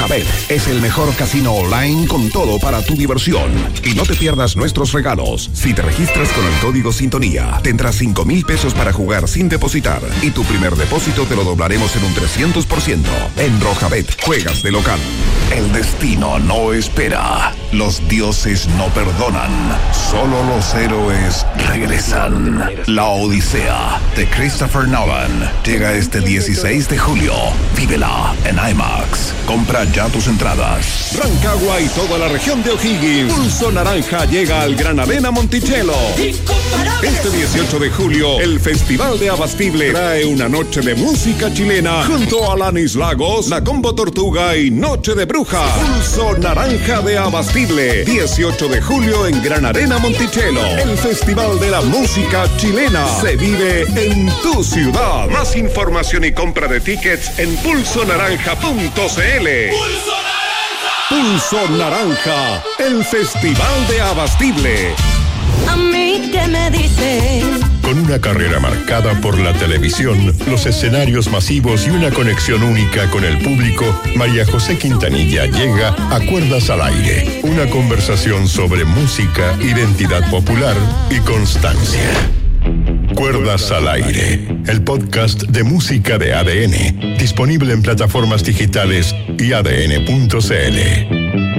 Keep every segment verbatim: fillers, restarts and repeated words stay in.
Rojabet es el mejor casino online con todo para tu diversión. Y no te pierdas nuestros regalos. Si te registras con el código Sintonía, tendrás cinco mil pesos para jugar sin depositar. Y tu primer depósito te lo doblaremos en un trescientos por ciento. En Rojabet, juegas de local. El destino no espera. Los dioses no perdonan. Solo los héroes regresan. La Odisea de Christopher Nolan llega este dieciséis de julio. Vívela en IMAX. Compra ya tus entradas. Rancagua y toda la región de O'Higgins. Pulso Naranja llega al Gran Arena Monticello. Este dieciocho de julio, el Festival de Abastible trae una noche de música chilena junto a Alanis Lagos, La Combo Tortuga y Noche de Brujas. Pulso Naranja de Abastible, dieciocho de julio en Gran Arena Monticello. El Festival de la Música Chilena se vive en tu ciudad. Más información y compra de tickets en pulso naranja punto c l. ¡Pulso Naranja! Pulso Naranja, el Festival de Abastible. A mí, ¿qué me dice? Con una carrera marcada por la televisión, los escenarios masivos y una conexión única con el público, María José Quintanilla llega a Cuerdas al Aire. Una conversación sobre música, identidad popular y constancia. Cuerdas al Aire, el podcast de música de A D N, disponible en plataformas digitales y a d n punto c l.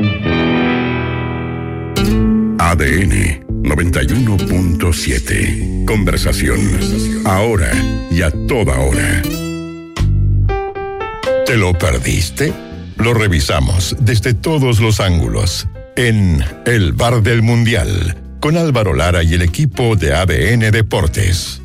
A D N noventa y uno punto siete. Conversación. Ahora y a toda hora. ¿Te lo perdiste? Lo revisamos desde todos los ángulos en El Bar del Mundial con Álvaro Lara y el equipo de A D N Deportes.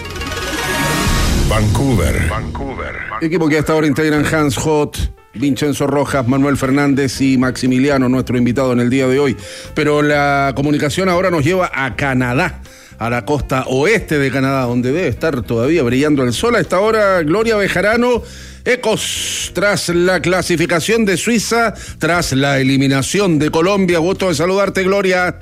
Vancouver. Vancouver. Equipo que hasta ahora integran Hans Hoth, Vincenzo Rojas, Manuel Fernández y Maximiliano, nuestro invitado en el día de hoy. Pero la comunicación ahora nos lleva a Canadá, a la costa oeste de Canadá, donde debe estar todavía brillando el sol. A esta hora, Gloria Bejarano, ecos tras la clasificación de Suiza, tras la eliminación de Colombia. Gusto de saludarte, Gloria.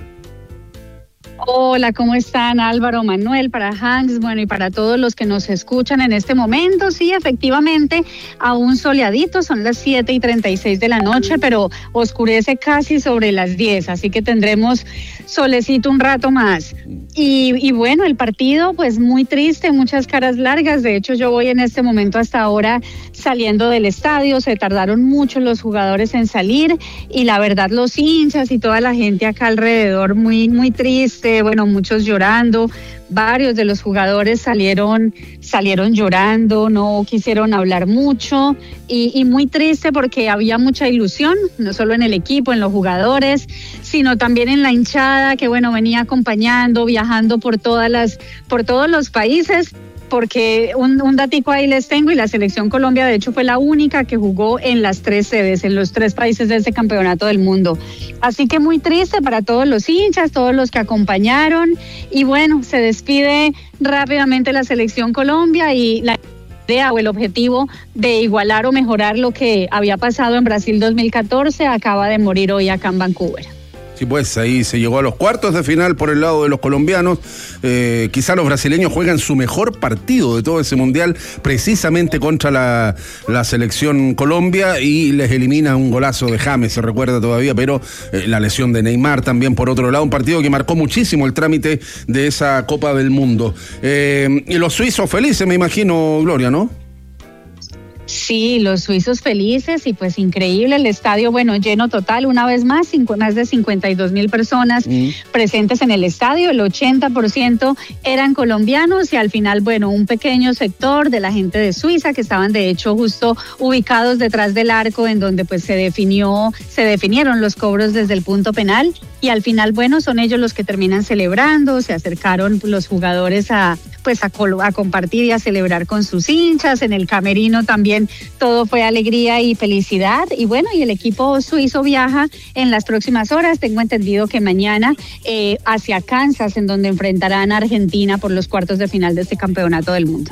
Hola, ¿cómo están? Álvaro, Manuel, para Hans, bueno, y para todos los que nos escuchan en este momento. Sí, efectivamente, aún soleadito, son las siete y treinta y seis de la noche, pero oscurece casi sobre las diez, así que tendremos solecito un rato más. Y, y bueno, el partido, pues muy triste, muchas caras largas. De hecho, yo voy en este momento hasta ahora saliendo del estadio, se tardaron mucho los jugadores en salir, y la verdad los hinchas y toda la gente acá alrededor muy, muy triste. Bueno, muchos llorando, varios de los jugadores salieron, salieron llorando, no quisieron hablar mucho y, y muy triste porque había mucha ilusión, no solo en el equipo, en los jugadores, sino también en la hinchada que bueno, venía acompañando, viajando por todas las, por todos los países. Porque un, un datico ahí les tengo, y la selección Colombia de hecho fue la única que jugó en las tres sedes, en los tres países de este campeonato del mundo. Así que muy triste para todos los hinchas, todos los que acompañaron, y bueno, se despide rápidamente la selección Colombia, y la idea o el objetivo de igualar o mejorar lo que había pasado en Brasil dos mil catorce acaba de morir hoy acá en Vancouver. Sí, pues ahí se llegó a los cuartos de final por el lado de los colombianos. Eh, quizá los brasileños juegan su mejor partido de todo ese mundial, precisamente contra la, la selección Colombia, y les elimina un golazo de James, se recuerda todavía, pero eh, la lesión de Neymar también por otro lado, un partido que marcó muchísimo el trámite de esa Copa del Mundo. Eh, y los suizos felices, me imagino, Gloria, ¿no? Sí, los suizos felices, y pues increíble el estadio, bueno, lleno total, una vez más, cinco, más de cincuenta y dos mil personas mm. presentes en el estadio, el ochenta por ciento eran colombianos, y al final, bueno, un pequeño sector de la gente de Suiza que estaban de hecho justo ubicados detrás del arco en donde pues se definió, se definieron los cobros desde el punto penal, y al final, bueno, son ellos los que terminan celebrando, se acercaron los jugadores a pues a, a compartir y a celebrar con sus hinchas, en el camerino también todo fue alegría y felicidad, y bueno, y el equipo suizo viaja en las próximas horas, tengo entendido que mañana eh, hacia Kansas, en donde enfrentarán a Argentina por los cuartos de final de este campeonato del mundo.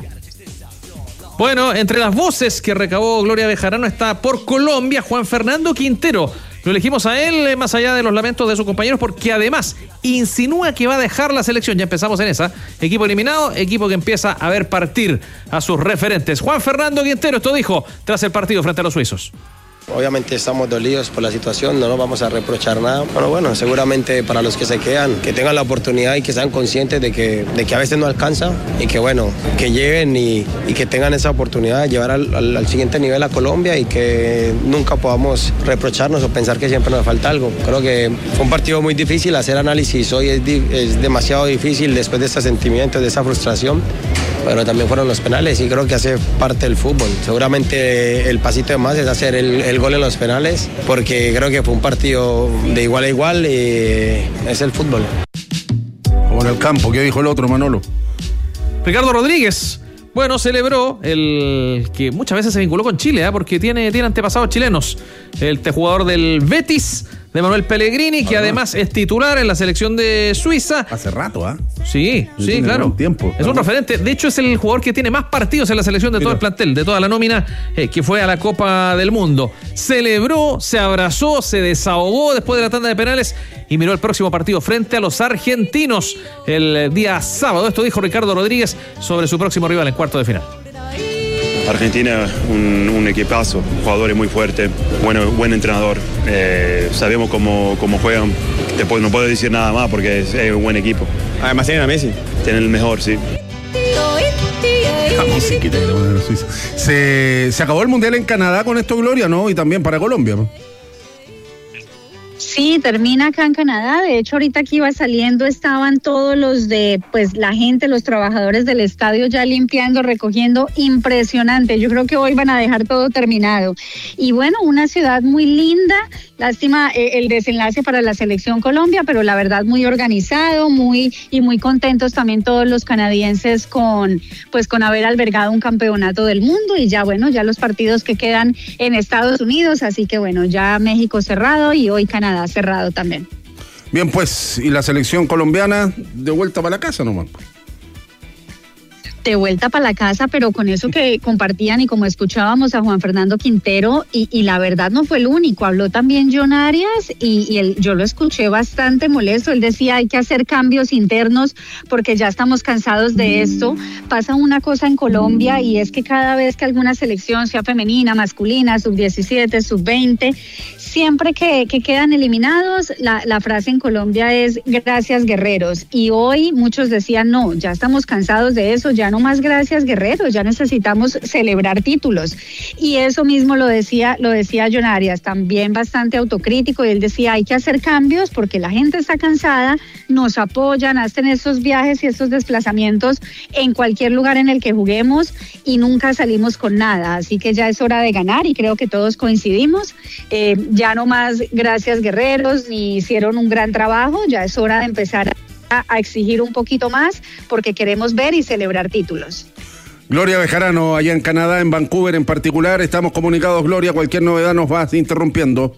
Bueno, entre las voces que recabó Gloria Bejarano está por Colombia Juan Fernando Quintero. Lo elegimos a él, más allá de los lamentos de sus compañeros, porque además insinúa que va a dejar la selección. Ya empezamos en esa. Equipo eliminado, equipo que empieza a ver partir a sus referentes. Juan Fernando Quintero esto dijo tras el partido frente a los suizos. Obviamente estamos dolidos por la situación, no nos vamos a reprochar nada. Pero bueno, seguramente para los que se quedan, que tengan la oportunidad y que sean conscientes de que, de que a veces no alcanza y que bueno, que lleven y, y que tengan esa oportunidad de llevar al, al, al siguiente nivel a Colombia y que nunca podamos reprocharnos o pensar que siempre nos falta algo. Creo que fue un partido muy difícil, hacer análisis hoy es, di, es demasiado difícil después de estos sentimientos, de esa frustración. Pero también fueron los penales y creo que hace parte del fútbol. Seguramente el pasito de más es hacer el, el gol en los penales, porque creo que fue un partido de igual a igual y es el fútbol. Como en el campo, ¿qué dijo el otro, Manolo? Ricardo Rodríguez, bueno, celebró el que muchas veces se vinculó con Chile, ¿eh? porque tiene, tiene antepasados chilenos. El jugador del Betis, de Manuel Pellegrini, que además es titular en la selección de Suiza. Hace rato, ¿ah? ¿eh? Sí, sí, sí claro. Tiempo, es un referente. De hecho, es el jugador que tiene más partidos en la selección de Mira. todo el plantel, de toda la nómina eh, que fue a la Copa del Mundo. Celebró, se abrazó, se desahogó después de la tanda de penales y miró el próximo partido frente a los argentinos el día sábado. Esto dijo Ricardo Rodríguez sobre su próximo rival en cuarto de final. Argentina, un, un equipazo, jugadores muy fuertes, bueno, buen entrenador. Eh, sabemos cómo, cómo juegan. Te puedo, no puedo decir nada más porque es, es un buen equipo. Además tienen a Messi. Tienen el mejor, sí. Se, se acabó el Mundial en Canadá con esto, Gloria, ¿no? Y también para Colombia, ¿no? Sí, termina acá en Canadá. De hecho, ahorita que iba saliendo estaban todos los de, pues la gente, los trabajadores del estadio ya limpiando, recogiendo. Impresionante. Yo creo que hoy van a dejar todo terminado. Y bueno, una ciudad muy linda. Lástima eh, el desenlace para la selección Colombia, pero la verdad muy organizado, muy y muy contentos también todos los canadienses con, pues con haber albergado un campeonato del mundo y ya bueno, ya los partidos que quedan en Estados Unidos, así que bueno, ya México cerrado y hoy Canadá cerrado también. Bien, pues, y la selección colombiana de vuelta para la casa nomás. De vuelta para la casa, pero con eso que compartían y como escuchábamos a Juan Fernando Quintero, y, y la verdad no fue el único, habló también John Arias y, y él, yo lo escuché bastante molesto. Él decía hay que hacer cambios internos porque ya estamos cansados de esto. Pasa una cosa en Colombia y es que cada vez que alguna selección, sea femenina, masculina, sub diecisiete, sub veinte, siempre que, que quedan eliminados, la, la frase en Colombia es gracias guerreros, y hoy muchos decían no, ya estamos cansados de eso, ya no más gracias guerreros, ya necesitamos celebrar títulos. Y eso mismo lo decía, lo decía John Arias, también bastante autocrítico, y él decía hay que hacer cambios porque la gente está cansada, nos apoyan, hacen esos viajes y esos desplazamientos en cualquier lugar en el que juguemos y nunca salimos con nada, así que ya es hora de ganar y creo que todos coincidimos, eh, ya no más gracias guerreros, ni hicieron un gran trabajo, ya es hora de empezar a a exigir un poquito más porque queremos ver y celebrar títulos. Gloria Bejarano, allá en Canadá, en Vancouver en particular, estamos comunicados, Gloria, cualquier novedad nos vas interrumpiendo.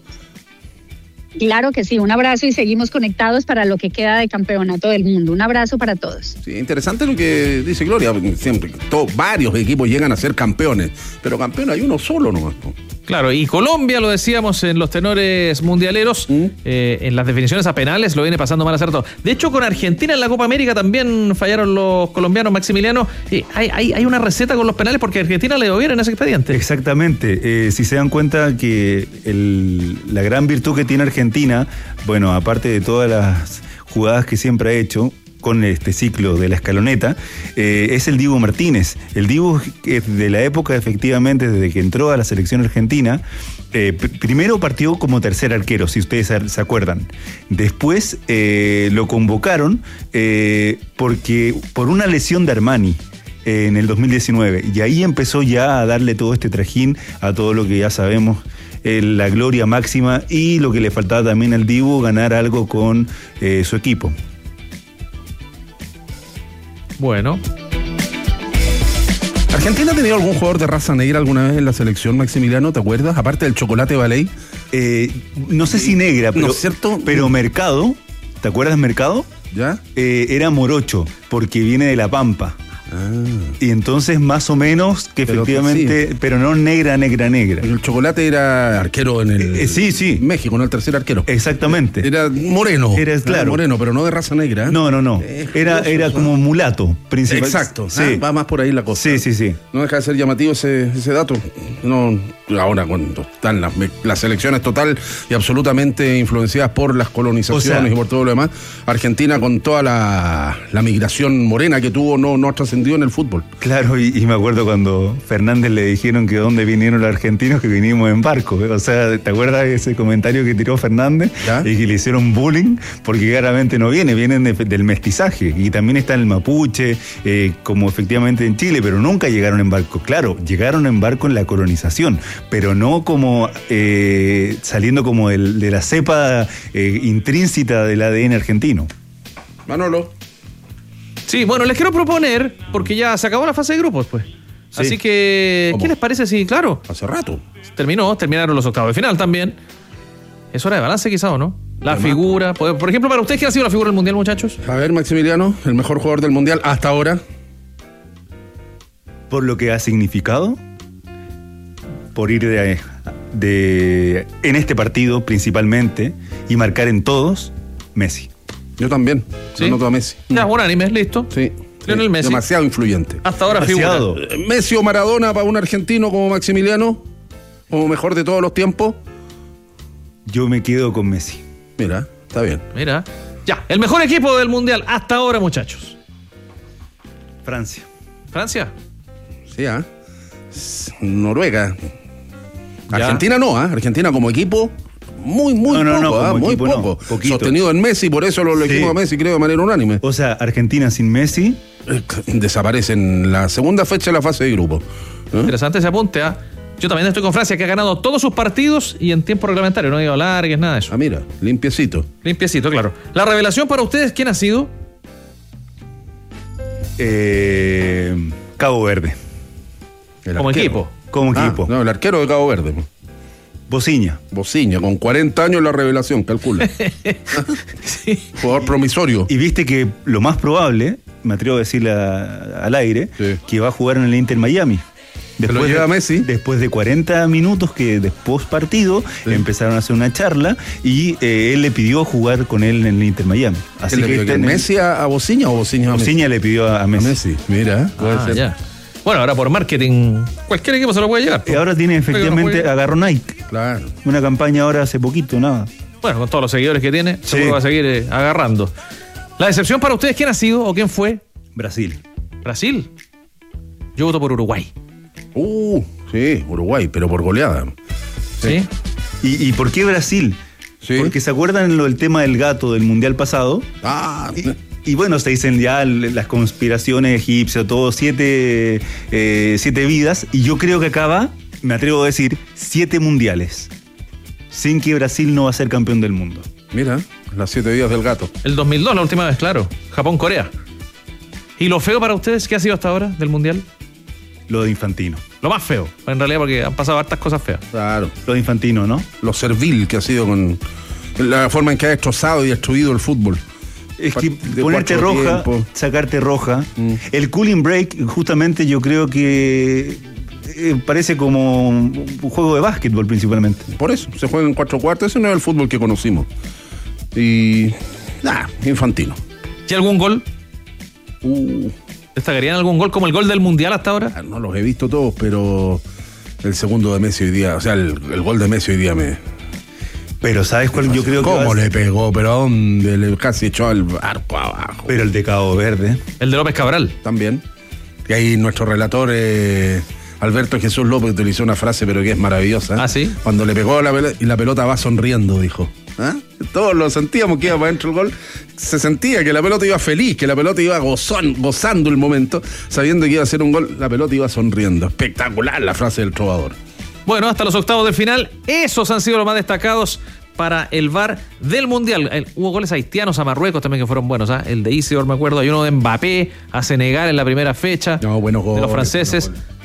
Claro que sí, un abrazo y seguimos conectados para lo que queda de campeonato del mundo. Un abrazo para todos. Sí, interesante lo que dice Gloria, siempre, todos, varios equipos llegan a ser campeones, pero campeón hay uno solo nomás, ¿no? Claro, y Colombia, lo decíamos en los tenores mundialeros, ¿Mm? eh, en las definiciones a penales lo viene pasando mal a todo. De hecho, con Argentina en la Copa América también fallaron los colombianos, Maximiliano. Eh, hay, hay, hay una receta con los penales porque Argentina le dio bien en ese expediente. Exactamente. Eh, si se dan cuenta que el, la gran virtud que tiene Argentina, bueno, aparte de todas las jugadas que siempre ha hecho con este ciclo de la escaloneta, eh, es el Dibu Martínez. El Dibu es de la época, efectivamente, desde que entró a la selección argentina, eh, pr- primero partió como tercer arquero, si ustedes se acuerdan. Después eh, lo convocaron eh, porque por una lesión de Armani eh, en el dos mil diecinueve, y ahí empezó ya a darle todo este trajín a todo lo que ya sabemos, eh, la gloria máxima, y lo que le faltaba también al Dibu, ganar algo con eh, su equipo. Bueno. ¿Argentina ha tenido algún jugador de raza negra alguna vez en la selección, Maximiliano? ¿Te acuerdas? Aparte del Chocolate Baley. Eh, no sé si negra, pero, ¿no es cierto? Pero Mercado, ¿te acuerdas de Mercado? ¿Ya? Eh, era morocho, porque viene de La Pampa. Ah. Y entonces más o menos que Pero efectivamente, sí. pero no negra, negra, negra. El Chocolate era arquero en el Eh, sí, sí. México, no el tercer arquero. Exactamente. Era moreno. Era, claro. moreno, pero no de raza negra. No, no, no. Eh, Era, curioso, era ¿no? como mulato, principal. Exacto. Sí. Ah, va más por ahí la cosa. Sí, sí, sí. No deja de ser llamativo ese, ese dato. No, ahora cuando están las, las elecciones total y absolutamente influenciadas por las colonizaciones, O sea, y por todo lo demás, Argentina con toda la, la migración morena que tuvo no, no ha trascendido en el fútbol. Claro, y, y me acuerdo cuando Fernández le dijeron que dónde vinieron los argentinos, que vinimos en barco. ¿eh? O sea, ¿te acuerdas de ese comentario que tiró Fernández? ¿Ya? Y que le hicieron bullying, porque claramente no viene, vienen de- del mestizaje. Y también está el mapuche, eh, como efectivamente en Chile, pero nunca llegaron en barco. Claro, llegaron en barco en la colonización, pero no como eh, saliendo como el, de la cepa eh, intrínseca del A D N argentino. Manolo. Sí, bueno, les quiero proponer, porque ya se acabó la fase de grupos, pues. Sí. Así que, ¿Cómo? ¿qué les parece si, claro, Hace rato. terminó, terminaron los octavos de final también? ¿Es hora de balance quizá o no? La Además, figura, por por ejemplo, para ustedes, ¿quién ha sido la figura del Mundial, muchachos? A ver, Maximiliano, el mejor jugador del Mundial hasta ahora. Por lo que ha significado, por ir de, de en este partido principalmente y marcar en todos, Messi. Yo también. ¿Sí? Yo noto a Messi. Ya, unánime, listo. Sí. Lionel Sí, Messi. Demasiado influyente. Hasta ahora Demasiado. figura. Eh, Messi o Maradona para un argentino como Maximiliano, como mejor de todos los tiempos. Yo me quedo con Messi. Mira, está bien. Mira. Ya, el mejor equipo del Mundial hasta ahora, muchachos. Francia. Francia. Sí, ¿ah? S- Noruega. Ya. Argentina no, ¿ah? Argentina como equipo, muy, muy No, no, no, poco, ¿ah? como Muy equipo no, poco. poquito. Sostenido en Messi, por eso lo elegimos Sí. a Messi, creo, de manera unánime. O sea, Argentina sin Messi, Eh, Desaparece en la segunda fecha de la fase de grupo. ¿eh? Interesante ese apunte, ¿ah? Yo también estoy con Francia, que ha ganado todos sus partidos y en tiempo reglamentario. No ha ido a largues, nada de eso. Ah, mira, limpiecito. Limpiecito, claro. La revelación para ustedes, ¿quién ha sido? eh, Cabo Verde. El Como arquero. equipo. Como Ah, equipo. no, el arquero de Cabo Verde. Bociña. Bociña, con cuarenta años la revelación, calcula. Sí. Jugador promisorio. Y viste que lo más probable, me atrevo a decirle a- al aire, Sí. que va a jugar en el Inter Miami. lo lleva de, Messi. Después de cuarenta minutos que después partido Sí. empezaron a hacer una charla y eh, él le pidió jugar con él en el Inter Miami. Así ¿Le que pidió está que en el- Messi a, a Bociña o Bociña a Messi? Bociña le pidió a, a A Messi. Messi, mira. puede Ah, ser. ya. Bueno, ahora por marketing, cualquier equipo se lo puede llegar. Y ahora tiene efectivamente, Juega. agarró Nike. Claro. Una campaña ahora hace poquito, nada. Bueno, con todos los seguidores que tiene, Sí. seguro va a seguir eh, agarrando. La decepción para ustedes, ¿quién ha sido o quién fue? Brasil. Brasil. Yo voto por Uruguay. Uh, sí, Uruguay, pero por goleada. ¿Sí? ¿Y, y por qué Brasil? Sí. Porque se acuerdan lo del tema del gato del mundial pasado. Ah, Y, y bueno, se dicen ya l- las conspiraciones egipcias, todo, siete, eh, siete vidas. Y yo creo que acá va, me atrevo a decir, siete mundiales. Sin que Brasil no va a ser campeón del mundo. mira, las siete vidas del gato. El dos mil dos, la última vez, claro. Japón-Corea. ¿Y lo feo para ustedes, qué ha sido hasta ahora del Mundial? Lo de Infantino. Lo más feo, en realidad, porque han pasado hartas cosas feas. Claro. Lo de Infantino, ¿no? Lo servil que ha sido con la forma en que ha destrozado y destruido el fútbol. Es que De ponerte cuatro roja, tiempos. sacarte roja. Mm. El cooling break, justamente yo creo que eh, parece como un juego de básquetbol principalmente. Por eso, se juega en cuatro cuartos. Ese no es el fútbol que conocimos. Y. Nada, infantino. ¿Y algún gol? Uh, ¿Destacarían algún gol como el gol del Mundial hasta ahora? no los he visto todos, pero el segundo de Messi hoy día, o sea, el, el gol de Messi hoy día me. Pero ¿sabes cuál? Yo creo que va ¿Cómo a le ser- pegó? ¿Pero a dónde? Le casi echó al arco abajo. Pero el de Cabo Verde. El de López Cabral. También. Y ahí nuestro relator, eh, Alberto Jesús López, utilizó una frase, pero que es maravillosa. ¿Ah, sí? Cuando le pegó a la pelota y la pelota va sonriendo, dijo. ¿Ah? Todos lo sentíamos que iba para adentro el gol. Se sentía que la pelota iba feliz, que la pelota iba gozón, gozando el momento, sabiendo que iba a ser un gol, la pelota iba sonriendo. Espectacular la frase del trovador. Bueno, hasta los octavos de final, esos han sido los más destacados para el V A R del Mundial. El- hubo goles haitianos a Marruecos también que fueron buenos. ¿ah? El de Isidore, me acuerdo, hay uno de Mbappé a Senegal en la primera fecha. No, buenos de goles, los franceses. buenos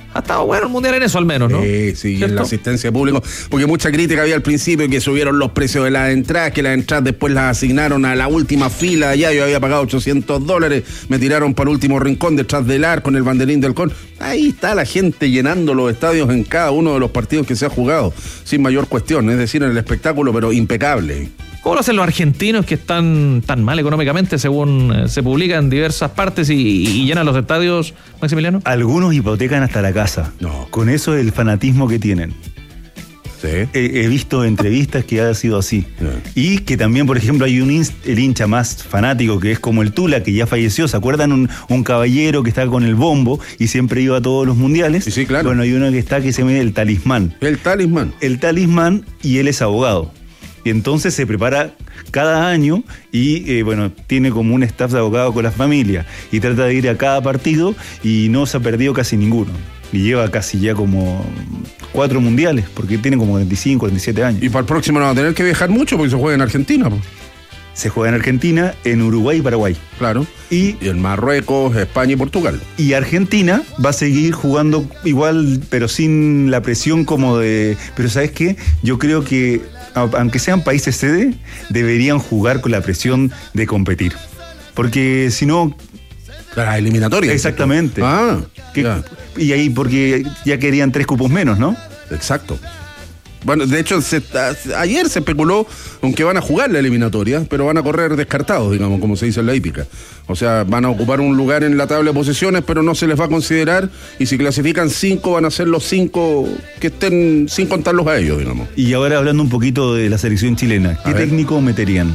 Ha estado bueno el Mundial en eso al menos, ¿no? Sí, sí, ¿cierto? en la asistencia pública, porque mucha crítica había al principio que subieron los precios de las entradas, que las entradas después las asignaron a la última fila, allá yo había pagado ochocientos dólares, me tiraron para el último rincón detrás del arco con el banderín del Con. Ahí está la gente llenando los estadios en cada uno de los partidos que se ha jugado, sin mayor cuestión, es decir, en el espectáculo, pero impecable. ¿Cómo lo hacen los argentinos que están tan mal económicamente según eh, se publica en diversas partes y, y llenan los estadios, Maximiliano? Algunos hipotecan hasta la casa. No. Con eso el fanatismo que tienen. Sí. He, he visto entrevistas que ha sido así. Sí. Y que también, por ejemplo, hay un inst- el hincha más fanático que es como el Tula, que ya falleció. ¿Se acuerdan? Un, un caballero que estaba con el bombo y siempre iba a todos los mundiales. Sí, sí, claro. Bueno, hay uno que está que se llama el Talismán. El Talismán. El Talismán, y él es abogado. Y entonces se prepara cada año y, eh, bueno, tiene como un staff de abogado con la familia y trata de ir a cada partido y no se ha perdido casi ninguno. Y lleva casi ya como cuatro mundiales, porque tiene como cuarenta y cinco, cuarenta y siete años. Y para el próximo no va a tener que viajar mucho porque se juega en Argentina, pues. Se juega en Argentina, en Uruguay y Paraguay. Claro. Y, y en Marruecos, España y Portugal. Y Argentina va a seguir jugando igual, pero sin la presión como de... Pero ¿sabes qué? Yo creo que, aunque sean países sede, deberían jugar con la presión de competir. Porque si no... La eliminatoria. Exactamente. Ah, que, ya. Y ahí porque ya querían tres cupos menos, ¿no? Exacto. Bueno, de hecho, se, a, ayer se especuló con que van a jugar la eliminatoria, pero van a correr descartados, digamos, como se dice en la hípica. O sea, van a ocupar un lugar en la tabla de posiciones, pero no se les va a considerar, y si clasifican cinco, van a ser los cinco que estén sin contarlos a ellos, digamos. Y ahora hablando un poquito de la selección chilena, ¿qué técnico meterían?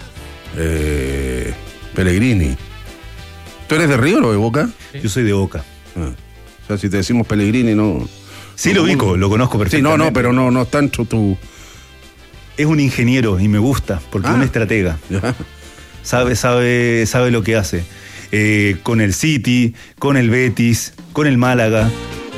Eh, Pellegrini. ¿Tú eres de River o de Boca? Yo soy de Boca. Ah. O sea, si te decimos Pellegrini, no... Sí, lo ubico, lo conozco perfectamente. Sí, no, no, pero no, no está en tu... Es un ingeniero y me gusta, porque Ah. es un estratega. Ya. Sabe, sabe, sabe lo que hace. Eh, con el City, con el Betis, con el Málaga.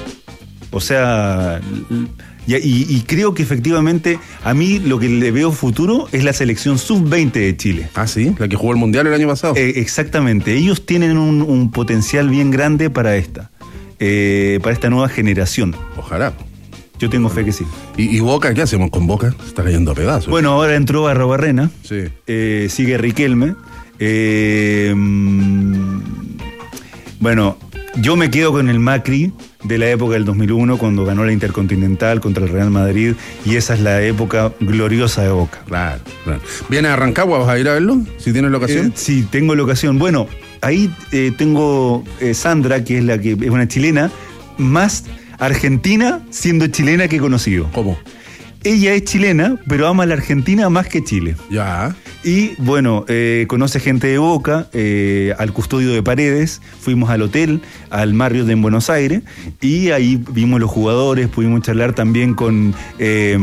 O sea, y, y, y creo que efectivamente a mí lo que le veo futuro es la selección sub veinte de Chile. Ah, sí, la que jugó el Mundial el año pasado. Eh, exactamente, ellos tienen un, un potencial bien grande para esta. Eh, para esta nueva generación. Ojalá. Yo tengo fe que sí. ¿Y, y Boca? ¿Qué hacemos con Boca? Se está cayendo a pedazos. Bueno, ahora entró Arrobarrena. Sí. Eh, sigue Riquelme. Eh, mm, bueno, yo me quedo con el Macri de la época del dos mil uno, cuando ganó la Intercontinental contra el Real Madrid, y esa es la época gloriosa de Boca. Claro, claro. ¿Viene a Rancagua? ¿Vas a ir a verlo? Si tienes la ocasión. Eh, sí, tengo la ocasión. Bueno, ahí eh, tengo eh, Sandra, que es la que es una chilena, más argentina siendo chilena que he conocido. ¿Cómo? Ella es chilena, pero ama a la Argentina más que Chile. Ya. Y bueno, eh, conoce gente de Boca, eh, al Custodio de Paredes, fuimos al hotel, al Marriott en Buenos Aires, y ahí vimos los jugadores, pudimos charlar también con eh,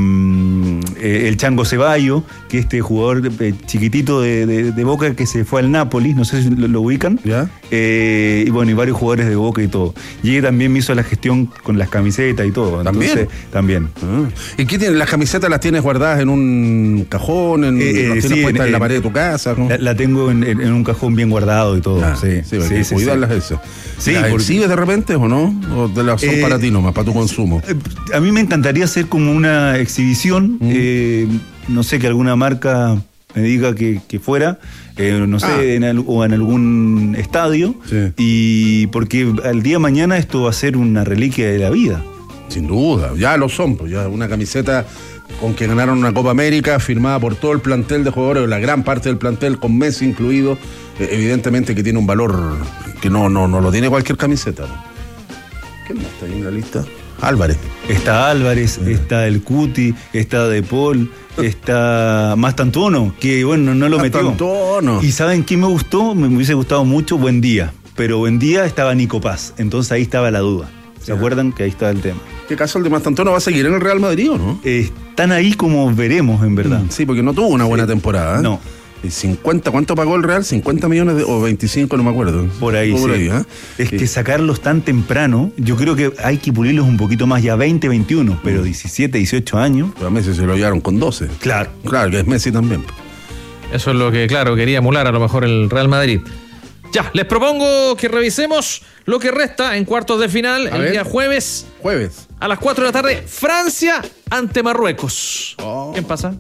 eh, el Chango Ceballo, que es este jugador eh, chiquitito de, de, de Boca que se fue al Nápoles, no sé si lo, lo ubican. Ya. Eh, y bueno, y varios jugadores de Boca y todo. Y ella también me hizo la gestión con las camisetas y todo. ¿También? Entonces, también. Ah. ¿Y qué tienes? ¿Las camisetas las tienes guardadas en un cajón? En, Eh, ¿Las eh, tienes sí, puestas en, en- la pared de tu casa? ¿no? La, la tengo en, en- en un cajón bien guardado y todo. Ah, sí, sí, hay sí, que sí, cuidarlas sí. esas. Sí, ¿Las porque- exhibes de repente o no? ¿O te las son Eh, para ti nomás, para tu consumo? Eh, A mí me encantaría hacer como una exhibición, Mm. eh, no sé, que alguna marca me diga que, que fuera, eh, no sé, Ah. en al- o en algún estadio, Sí. y porque al día de mañana esto va a ser una reliquia de la vida. Sin duda, ya lo son, pues ya una camiseta con que ganaron una Copa América, firmada por todo el plantel de jugadores, la gran parte del plantel, con Messi incluido, eh, evidentemente que tiene un valor que no, no, no lo tiene cualquier camiseta. ¿No? ¿Quién más está ahí en la lista? Álvarez. Está Álvarez, Sí. está el Cuti, está De Paul, está Mastantuono, que bueno, no lo metió. Mastantuono. ¿Y saben qué me gustó? Me hubiese gustado mucho Buen Día, pero Buen Día estaba Nico Paz, entonces ahí estaba la duda. ¿Se Ya. acuerdan? Que ahí estaba el tema. ¿Qué caso el de Mastantuono va a seguir en el Real Madrid o no? Eh, están ahí como veremos, en verdad. Sí, porque no tuvo una buena Sí. temporada. ¿eh? No. Y cincuenta, ¿cuánto pagó el Real? ¿cincuenta millones de, o veinticinco? No me acuerdo. Por ahí, Por sí. ahí, ¿eh? Es Sí. que sacarlos tan temprano, yo creo que hay que pulirlos un poquito más, ya veinte, veintiuno, Mm. pero diecisiete, dieciocho años. Pero a Messi se lo llevaron con doce. Claro. Claro, que es Messi también. Eso es lo que, claro, quería emular a lo mejor el Real Madrid. Ya, les propongo que revisemos lo que resta en cuartos de final A el ver. día jueves. Jueves. A las cuatro de la tarde, Francia ante Marruecos. Oh. ¿Quién pasa?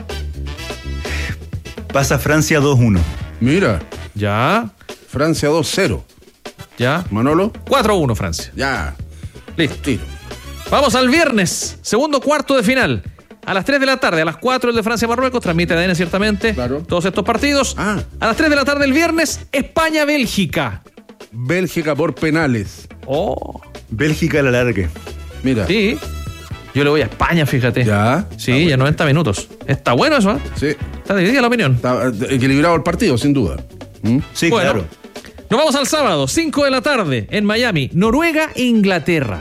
Pasa Francia dos uno. Mira, Ya, Francia dos cero. ya. Manolo, cuatro uno Francia. ya. Listo. Tiro. Vamos al viernes, segundo cuarto de final. A las tres de la tarde, a las cuatro el de Francia-Marruecos, transmite A D N ciertamente. Claro. Todos estos partidos. Ah. A las tres de la tarde el viernes, España-Bélgica. Bélgica por penales. Oh. Bélgica a la largue. Mira. Sí. Yo le voy a España, fíjate. Ya. Sí, ya noventa minutos. Está bueno eso, ¿eh? Sí. Está dividida la opinión. Está equilibrado el partido, sin duda. ¿Mm? Sí, Bueno, claro. nos vamos al sábado, cinco de la tarde, en Miami. Noruega-Inglaterra.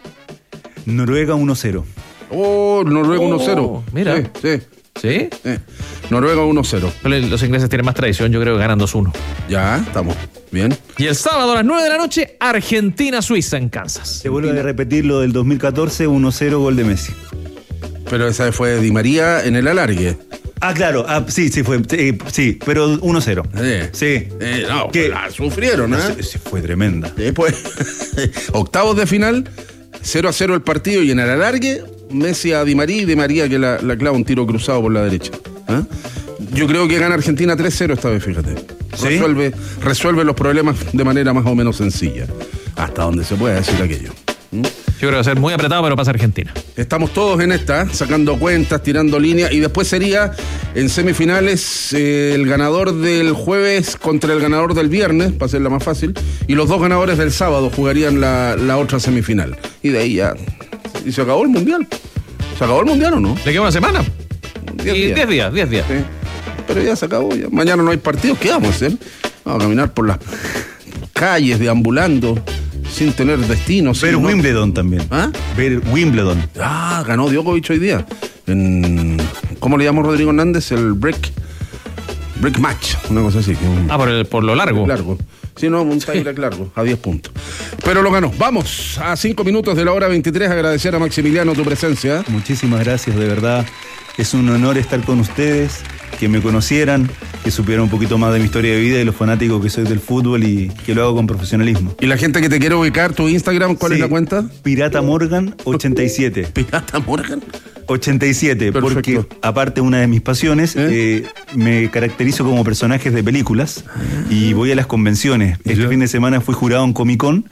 Noruega uno cero. Oh, Noruega Oh, uno cero. mira. Sí, sí, ¿Sí? sí. Noruega uno cero. Pero los ingleses tienen más tradición, yo creo que ganan dos uno. Ya, estamos. Bien. Y el sábado a las nueve de la noche, Argentina-Suiza en Kansas. Se vuelve a repetir lo del dos mil catorce, uno cero, gol de Messi. Pero esa fue Di María en el alargue. Ah, claro, ah, sí, sí fue, sí, sí, pero uno cero. Eh. Sí. Eh, no, ¿Qué? la sufrieron, ¿eh? Sí, sí, fue tremenda. Después, octavos de final, cero a cero el partido y en el alargue, Messi a Di María y Di María que la, la clava un tiro cruzado por la derecha. ¿Ah? Yo creo que gana Argentina tres cero esta vez, fíjate. ¿Sí? Resuelve, resuelve los problemas de manera más o menos sencilla. Hasta donde se pueda decir aquello. ¿Mm? Yo creo que va a ser muy apretado, pero pasa Argentina. Estamos todos en esta, sacando cuentas, tirando líneas, y después sería en semifinales eh, el ganador del jueves contra el ganador del viernes, para hacerla más fácil, y los dos ganadores del sábado jugarían la, la otra semifinal. Y de ahí ya. Y se acabó el mundial. ¿Se acabó el mundial o no? ¿Le queda una semana? Diez Y días. diez días, diez días. Sí. Pero ya se acabó. Ya. Mañana no hay partidos. ¿Qué vamos a hacer? Vamos a caminar por las calles, deambulando, sin tener destino. Ver sin- Wimbledon también. ¿Ah? Ver Wimbledon. Ah, ganó Djokovic hoy día. En, ¿Cómo le llamó Rodrigo Hernández? El break. Break match. Una cosa así. que un- Ah, por, el, por lo largo. Largo. Sí, no, un tie break largo, a diez puntos. Pero lo ganó. Vamos a cinco minutos de la hora veintitrés. Agradecer a Maximiliano tu presencia. Muchísimas gracias, de verdad. Es un honor estar con ustedes, que me conocieran, que supieran un poquito más de mi historia de vida y los fanáticos que soy del fútbol y que lo hago con profesionalismo. Y la gente que te quiere ubicar, tu Instagram, ¿cuál Sí, es la cuenta? Pirata Morgan ochenta y siete. Pirata Morgan. ochenta y siete, Perfecto. porque aparte una de mis pasiones, ¿Eh? eh, me caracterizo como personajes de películas y voy a las convenciones. Este Ya. fin de semana fui jurado en Comic Con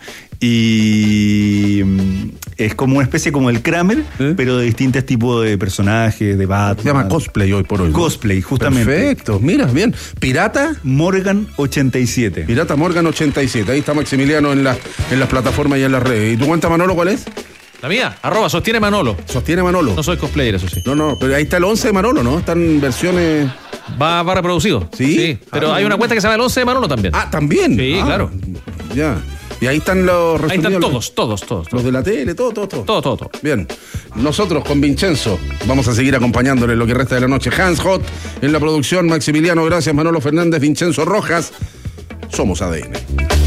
y mm, es como una especie como el Kramer, ¿Eh? pero de distintos tipos de personajes, de Batman. Se llama cosplay hoy por hoy, ¿no? Cosplay, justamente. Perfecto, mira, bien. Pirata, Morgan ochenta y siete. Pirata Morgan ochenta y siete. Ahí está Maximiliano en, la, en las plataformas y en las redes. ¿Y tu cuenta, Manolo, cuál es? La mía, arroba, sostiene Manolo. Sostiene Manolo. No soy cosplayer, eso sí. No, no, pero ahí está el once de Manolo, ¿no? Están versiones... Va, va reproducido. ¿Sí? Pero Ah, hay una cuenta que se llama el once de Manolo también. Ah, ¿también? Sí, Ah, claro. Ya. Y ahí están los Ahí están resumidos, todos, todos, todos. Los todos. de la tele, todo, todo, todo. Todo, todo, todo. Bien. Nosotros con Vincenzo vamos a seguir acompañándole lo que resta de la noche. Hans Hot en la producción, Maximiliano, gracias, Manolo Fernández, Vincenzo Rojas. Somos A D N.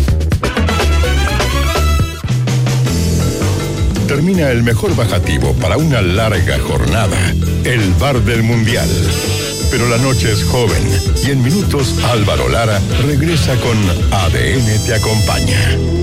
Termina el mejor bajativo para una larga jornada, el bar del Mundial. Pero la noche es joven y en minutos Álvaro Lara regresa con A D N Te Acompaña.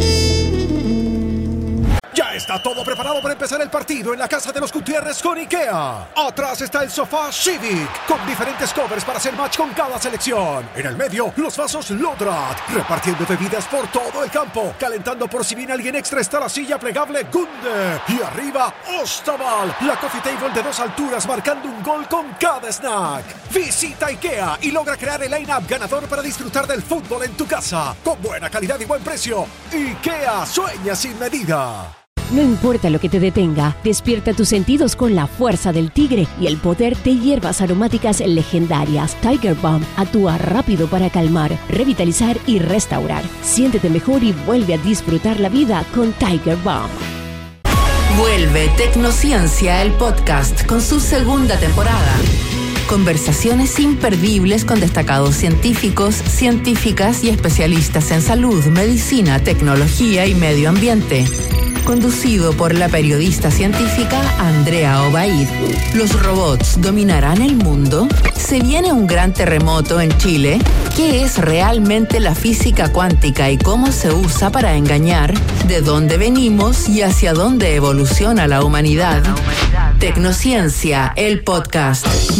Ya está todo preparado para empezar el partido en la casa de los Gutiérrez con IKEA. Atrás está el sofá Civic, con diferentes covers para hacer match con cada selección. En el medio, los vasos Lodrat, repartiendo bebidas por todo el campo. Calentando por si viene alguien extra está la silla plegable Gunde. Y arriba, Ostaval, la coffee table de dos alturas marcando un gol con cada snack. Visita IKEA y logra crear el line-up ganador para disfrutar del fútbol en tu casa. Con buena calidad y buen precio. IKEA, sueña sin medida. No importa lo que te detenga, despierta tus sentidos con la fuerza del tigre y el poder de hierbas aromáticas legendarias. Tiger Balm actúa rápido para calmar, revitalizar y restaurar. Siéntete mejor y vuelve a disfrutar la vida con Tiger Balm. Vuelve Tecnociencia, el podcast, con su segunda temporada. Conversaciones imperdibles con destacados científicos, científicas y especialistas en salud, medicina, tecnología y medio ambiente. Conducido por la periodista científica Andrea Obaid. ¿Los robots dominarán el mundo? ¿Se viene un gran terremoto en Chile? ¿Qué es realmente la física cuántica y cómo se usa para engañar? ¿De dónde venimos y hacia dónde evoluciona la humanidad? Tecnociencia, el podcast.